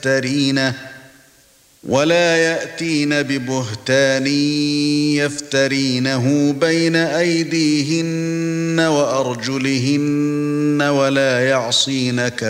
يفترينه ولا يأتين ببهتان يفترينه بين أيديهن وأرجلهن ولا يعصينك